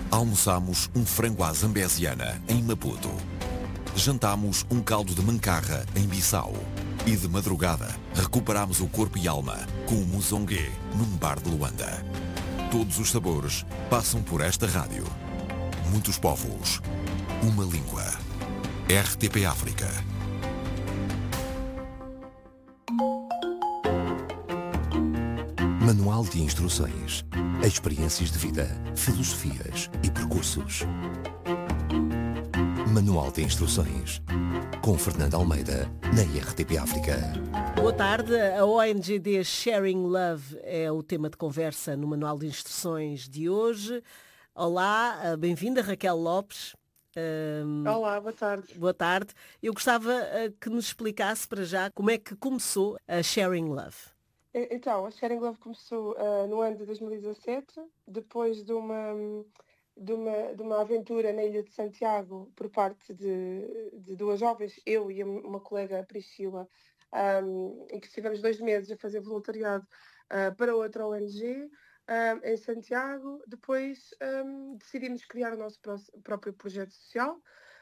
Almoçámos um frango à zambesiana em Maputo. Jantámos um caldo de mancarra em Bissau. E de madrugada, recuperámos o corpo e alma com o muzongue num bar de Luanda. Todos os sabores passam por esta rádio. Muitos povos, uma língua. RTP África. Manual de instruções, experiências de vida, filosofias e percursos. Manual de instruções, com Fernando Almeida, na RTP África. Boa tarde, a ONG Sharing Love é o tema de conversa no Manual de Instruções de hoje. Olá, bem-vinda Raquel Lopes. Olá, boa tarde. Boa tarde. Eu gostava que nos explicasse para já como é que começou a Sharing Love. Então, a Sharing Love começou no ano de 2017, depois de uma aventura na Ilha de Santiago por parte de duas jovens, eu e uma colega, a Priscila, em que estivemos 2 meses a fazer voluntariado para outra ONG em Santiago. Depois decidimos criar o nosso próprio projeto social,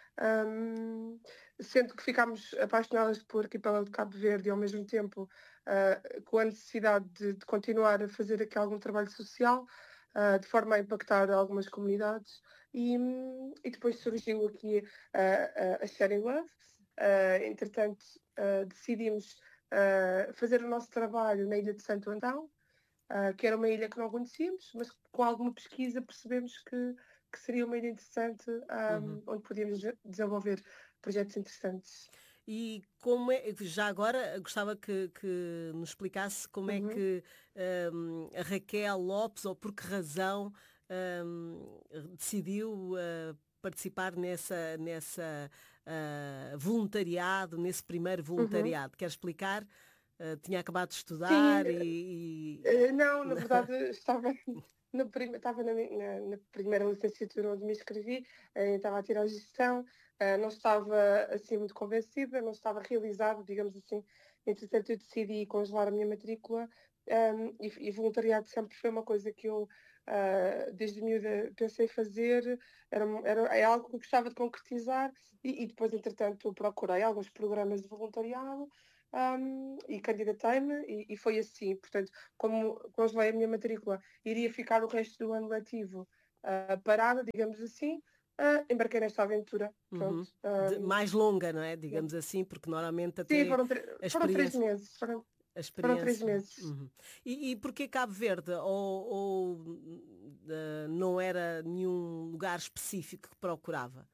sendo que ficámos apaixonadas por arquipélago de Cabo Verde e ao mesmo tempo com a necessidade de continuar a fazer aqui algum trabalho social, de forma a impactar algumas comunidades, e depois surgiu aqui a Sharing Love. Entretanto, decidimos fazer o nosso trabalho na Ilha de Santo Antão, que era uma ilha que não conhecíamos, mas com alguma pesquisa percebemos que seria uma ilha interessante, onde podíamos desenvolver projetos interessantes. E como é, já agora gostava que nos explicasse como é que a Raquel Lopes, ou por que razão decidiu participar nessa voluntariado, nesse primeiro voluntariado. Quer explicar? Tinha acabado de estudar. Sim, não, na verdade estava na primeira licenciatura onde me inscrevi, estava a tirar gestão, não estava assim muito convencida, não estava realizada, digamos assim. Entretanto, eu decidi congelar a minha matrícula, e voluntariado sempre foi uma coisa que eu, desde miúda, pensei fazer. É algo que eu gostava de concretizar, e depois, entretanto, procurei alguns programas de voluntariado. E candidatei-me e foi assim. Portanto, como congelei a minha matrícula, iria ficar o resto do ano letivo parada, digamos assim, embarquei nesta aventura. Pronto. Mais longa, não é? Digamos assim, porque normalmente até Sim, foram 3 meses. Foram 3 meses. E porquê Cabo Verde? Ou não era nenhum lugar específico que procurava?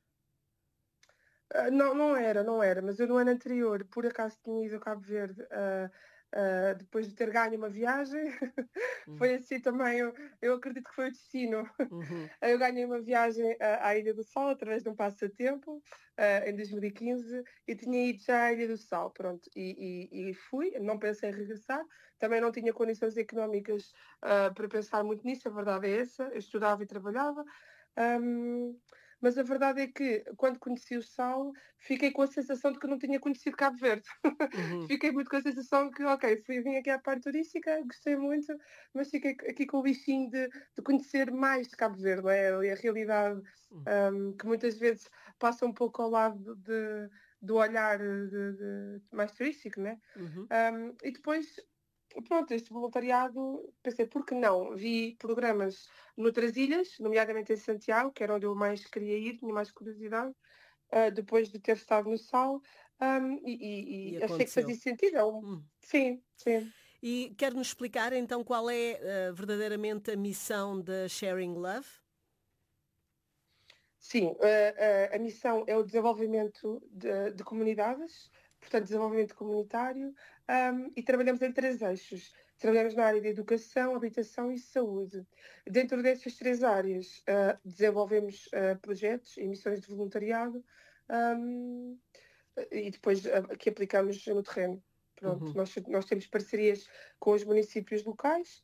Não era, mas eu no ano anterior, por acaso, tinha ido a Cabo Verde, depois de ter ganho uma viagem. Foi assim também, eu acredito que foi o destino. Eu ganhei uma viagem à Ilha do Sol através de um passatempo, em 2015, e tinha ido já à Ilha do Sol, pronto, e fui, não pensei em regressar. Também não tinha condições económicas para pensar muito nisso, a verdade é essa. Eu estudava e trabalhava. Mas a verdade é que, quando conheci o Sal, fiquei com a sensação de que não tinha conhecido Cabo Verde. Fiquei muito com a sensação que, ok, vim aqui à parte turística, gostei muito, mas fiquei aqui com o bichinho de conhecer mais de Cabo Verde, não é? E a realidade, que muitas vezes passa um pouco ao lado do olhar mais turístico, né? E depois, pronto, este voluntariado, pensei, por que não? Vi programas noutras ilhas, nomeadamente em Santiago, que era onde eu mais queria ir, tinha mais curiosidade, depois de ter estado no Sal, e achei que fazia sentido. Sim, sim. E quer-nos explicar então qual é verdadeiramente a missão da Sharing Love? Sim, a missão é o desenvolvimento de comunidades, portanto, desenvolvimento comunitário, e trabalhamos em 3 eixos. Trabalhamos na área de educação, habitação e saúde. Dentro dessas 3 áreas, desenvolvemos projetos e missões de voluntariado, e depois que aplicamos no terreno. Pronto, nós temos parcerias com os municípios locais,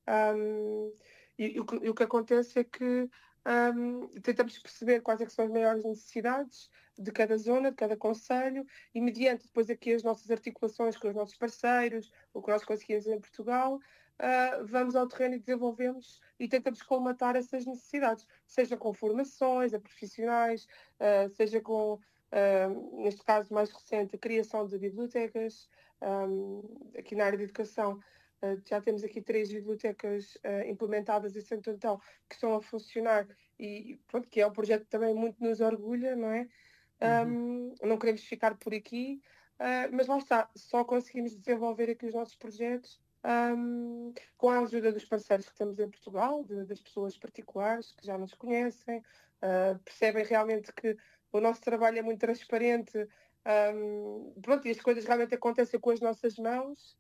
e o que acontece é que tentamos perceber quais é que são as maiores necessidades de cada zona, de cada concelho, e mediante depois aqui as nossas articulações com os nossos parceiros, o que nós conseguimos em Portugal, vamos ao terreno e desenvolvemos e tentamos colmatar essas necessidades, seja com formações a profissionais, seja com, neste caso mais recente, a criação de bibliotecas. Aqui na área de educação já temos aqui 3 bibliotecas implementadas em Santo Antão que estão a funcionar e pronto, que é um projeto que também muito nos orgulha, não é? Não queremos ficar por aqui, mas lá está, só conseguimos desenvolver aqui os nossos projetos com a ajuda dos parceiros que temos em Portugal, das pessoas particulares que já nos conhecem, percebem realmente que o nosso trabalho é muito transparente, pronto, e as coisas realmente acontecem com as nossas mãos.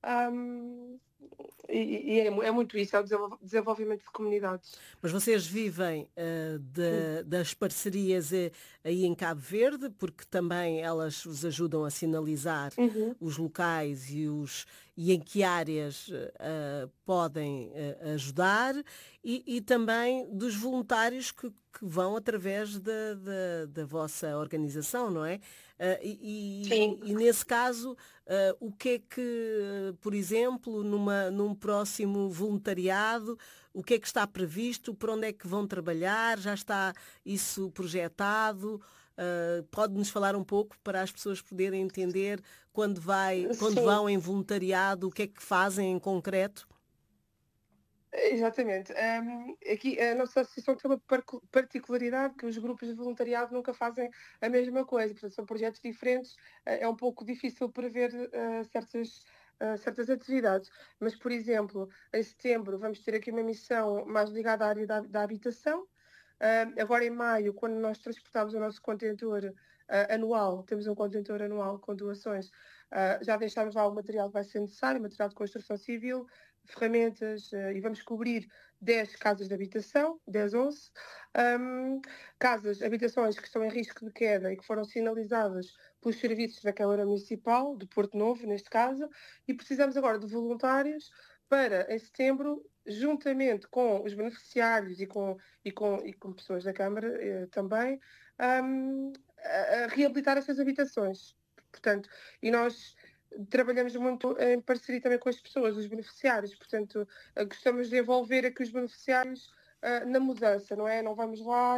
E é muito isso, é o desenvolvimento de comunidades. Mas vocês vivem das parcerias aí em Cabo Verde, porque também elas vos ajudam a sinalizar os locais e em que áreas podem ajudar, e também dos voluntários que vão através da vossa organização, não é? E nesse caso, o que é que, por exemplo, num próximo voluntariado, o que é que está previsto, por onde é que vão trabalhar, já está isso projetado? Pode-nos falar um pouco para as pessoas poderem entender quando vão em voluntariado, o que é que fazem em concreto? Exatamente. Aqui a nossa associação tem uma particularidade que os grupos de voluntariado nunca fazem a mesma coisa, portanto são projetos diferentes, é um pouco difícil prever certas atividades, mas por exemplo, em setembro vamos ter aqui uma missão mais ligada à área da habitação. Agora em maio, quando nós transportamos o nosso contentor anual, temos um contentor anual com doações, já deixámos lá o material que vai ser necessário, material de construção civil, ferramentas, e vamos cobrir 10 casas de habitação, 10, 11, habitações que estão em risco de queda e que foram sinalizadas pelos serviços da Câmara Municipal, de Porto Novo, neste caso, e precisamos agora de voluntários para, em setembro, juntamente com os beneficiários e com pessoas da Câmara também, a reabilitar essas habitações. Portanto, e nós trabalhamos muito em parceria também com as pessoas, os beneficiários, portanto, gostamos de envolver aqui os beneficiários na mudança, não é? Não vamos lá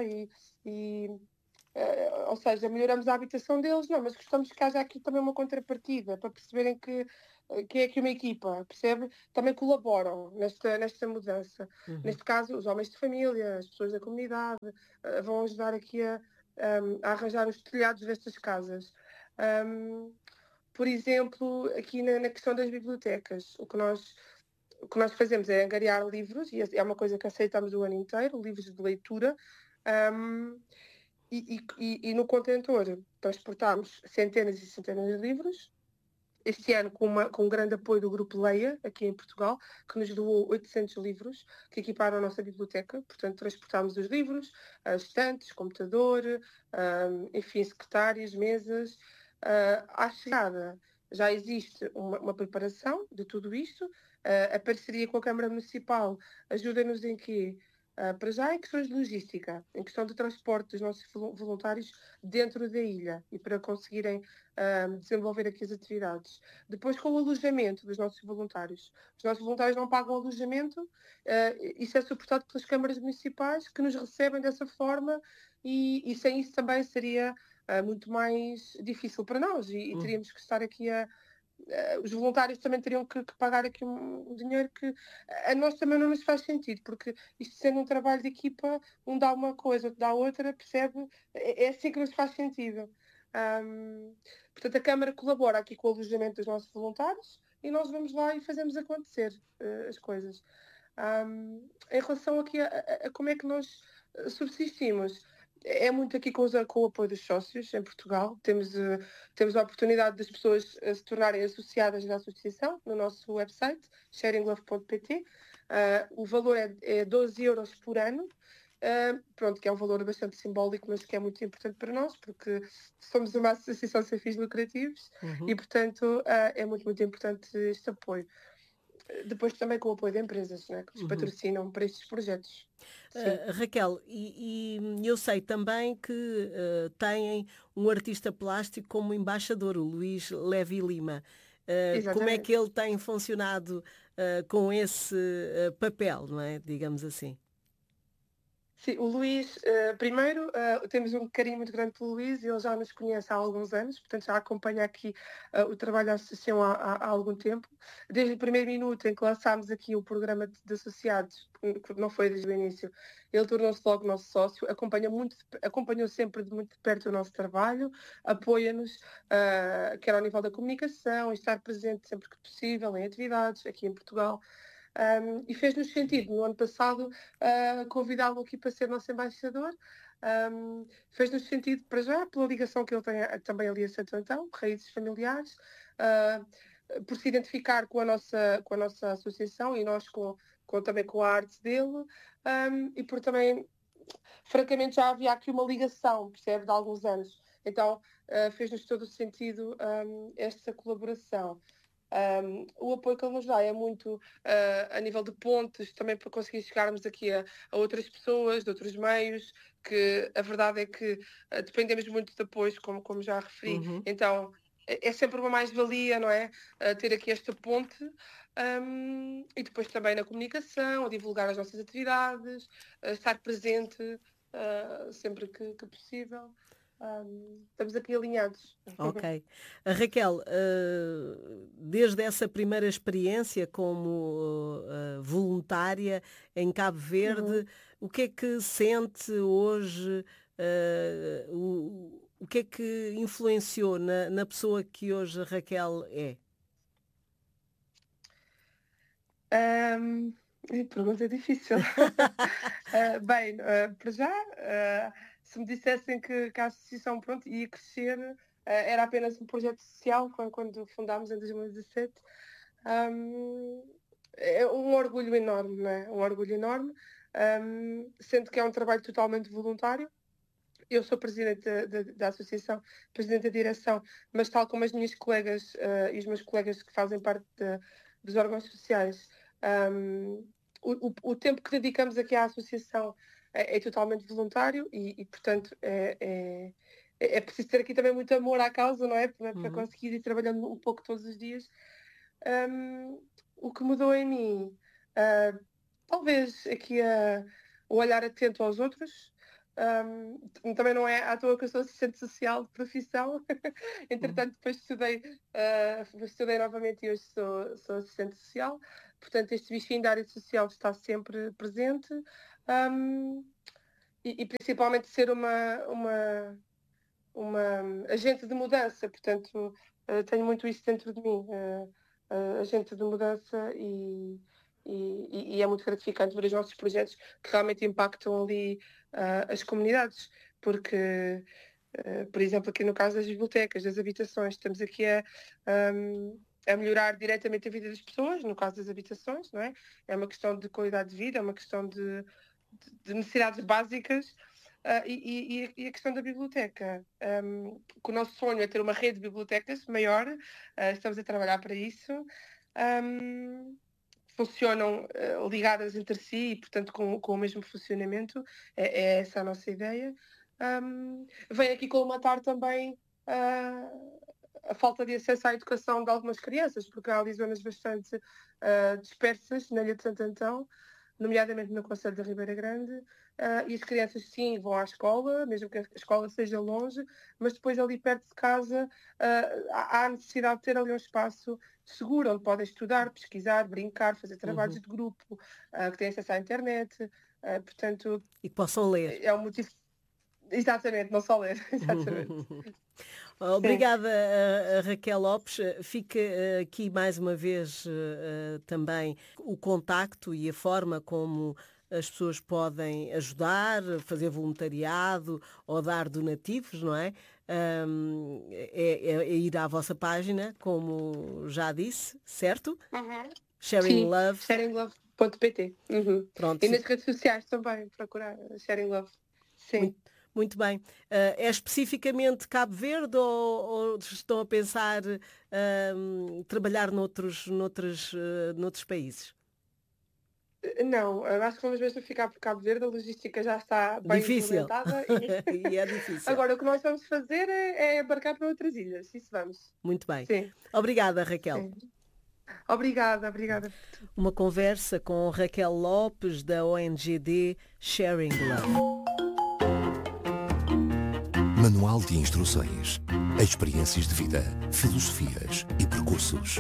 ou seja, melhoramos a habitação deles, não, mas gostamos que haja aqui também uma contrapartida, para perceberem que é aqui uma equipa, percebe? Também colaboram nesta mudança. Neste caso, os homens de família, as pessoas da comunidade, vão ajudar aqui a arranjar os telhados destas casas. Por exemplo, aqui na questão das bibliotecas, o que nós fazemos é angariar livros, e é uma coisa que aceitamos o ano inteiro, livros de leitura, e no contentor transportámos centenas e centenas de livros. Este ano com um grande apoio do Grupo Leia, aqui em Portugal, que nos doou 800 livros que equiparam a nossa biblioteca. Portanto, transportámos os livros, estantes, computador, enfim, secretárias, mesas. À chegada já existe uma preparação de tudo isto. A parceria com a Câmara Municipal ajuda-nos em quê? Para já em questões de logística, em questão de transporte dos nossos voluntários dentro da ilha e para conseguirem desenvolver aqui as atividades. Depois com o alojamento dos nossos voluntários. Os nossos voluntários não pagam alojamento, isso é suportado pelas câmaras municipais que nos recebem dessa forma e sem isso também seria muito mais difícil para nós e teríamos que estar aqui os voluntários também teriam que pagar aqui um dinheiro que a nós também não nos faz sentido, porque isto sendo um trabalho de equipa, um dá uma coisa, outro dá outra, percebe? É assim que nos faz sentido. Portanto, a Câmara colabora aqui com o alojamento dos nossos voluntários e nós vamos lá e fazemos acontecer as coisas. Em relação aqui a como é que nós subsistimos, é muito aqui com o apoio dos sócios em Portugal. Temos a oportunidade das pessoas se tornarem associadas à associação no nosso website, sharinglove.pt. O valor é 12 euros por ano. Pronto, que é um valor bastante simbólico, mas que é muito importante para nós, porque somos uma associação sem fins lucrativos e, portanto, é muito, muito importante este apoio. Depois também com o apoio de empresas, né, que nos patrocinam para estes projetos. Raquel, e eu sei também que têm um artista plástico como embaixador, o Luís Levi Lima. Como é que ele tem funcionado com esse papel, não é? Digamos assim. Sim, o Luís, primeiro, temos um carinho muito grande pelo Luís e ele já nos conhece há alguns anos, portanto já acompanha aqui o trabalho da associação há algum tempo. Desde o primeiro minuto em que lançámos aqui o programa de associados, que não foi desde o início, ele tornou-se logo nosso sócio, acompanhou sempre de muito de perto o nosso trabalho, apoia-nos, quer ao nível da comunicação, estar presente sempre que possível em atividades aqui em Portugal. E fez-nos sentido, no ano passado, convidá-lo aqui para ser nosso embaixador. Fez-nos sentido, para já, pela ligação que ele tem também ali a Santo Antão, raízes familiares, por se identificar com a nossa associação e nós também com a arte dele, e por também, francamente, já havia aqui uma ligação, percebe, de alguns anos. Então, fez-nos todo o sentido esta colaboração. O apoio que ele nos dá é muito a nível de pontes, também para conseguir chegarmos aqui a outras pessoas, de outros meios, que a verdade é que dependemos muito de apoios, como já referi. Então, é sempre uma mais-valia, não é? Ter aqui esta ponte. E depois também na comunicação, a divulgar as nossas atividades, estar presente sempre que possível. Estamos aqui alinhados. Ok. Raquel, desde essa primeira experiência como voluntária em Cabo Verde, o que é que sente hoje, o que é que influenciou na pessoa que hoje a Raquel é? Pergunta difícil. Bem, para já, se me dissessem que a associação pronto, ia crescer, era apenas um projeto social quando fundámos em 2017. É um orgulho enorme, não é? Um orgulho enorme, sendo que é um trabalho totalmente voluntário. Eu sou presidente da associação, presidente da direção, mas tal como as minhas colegas e os meus colegas que fazem parte dos órgãos sociais, o tempo que dedicamos aqui à associação é totalmente voluntário e portanto, é preciso ter aqui também muito amor à causa, não é? Para conseguir ir trabalhando um pouco todos os dias. O que mudou em mim, talvez aqui o olhar atento aos outros. Também não é à toa que eu sou assistente social de profissão. Entretanto, depois estudei novamente e hoje sou assistente social. Portanto, este bichinho da área social está sempre presente, e principalmente ser uma agente de mudança. Portanto, tenho muito isso dentro de mim, agente de mudança, e é muito gratificante ver os nossos projetos que realmente impactam ali as comunidades, porque, por exemplo, aqui no caso das bibliotecas, das habitações, estamos aqui a melhorar diretamente a vida das pessoas, no caso das habitações, não é? É uma questão de qualidade de vida, é uma questão de necessidades básicas. E a questão da biblioteca, que o nosso sonho é ter uma rede de bibliotecas maior, estamos a trabalhar para isso. Funcionam ligadas entre si e, portanto, com o mesmo funcionamento. É essa a nossa ideia. Vem aqui colmatar também a falta de acesso à educação de algumas crianças, porque há ali zonas bastante dispersas na Ilha de Santo Antão, nomeadamente no concelho da Ribeira Grande, e as crianças sim vão à escola, mesmo que a escola seja longe, mas depois ali perto de casa há a necessidade de ter ali um espaço seguro, onde podem estudar, pesquisar, brincar, fazer trabalhos de grupo, que têm acesso à internet, portanto... E que possam ler. É um motivo... Exatamente, não só ler. Exatamente. Obrigada, a Raquel Lopes. Fica aqui mais uma vez também o contacto e a forma como as pessoas podem ajudar, fazer voluntariado ou dar donativos, não é? É ir à vossa página, como já disse, certo? Sharing Love. sharinglove.pt. E nas redes sociais também, procurar Sharing Love. Sim. Muito bem. É especificamente Cabo Verde ou estão a pensar trabalhar noutros países? Não, acho que vamos mesmo ficar por Cabo Verde, a logística já está bem implementada. E é difícil. Agora, o que nós vamos fazer é embarcar para outras ilhas, isso vamos. Muito bem. Sim. Obrigada, Raquel. Sim. Obrigada. Uma conversa com Raquel Lopes, da ONGD Sharing Love. Manual de instruções, experiências de vida, filosofias e percursos.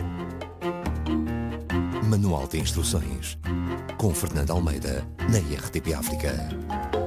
Manual de instruções, com Fernando Almeida, na RTP África.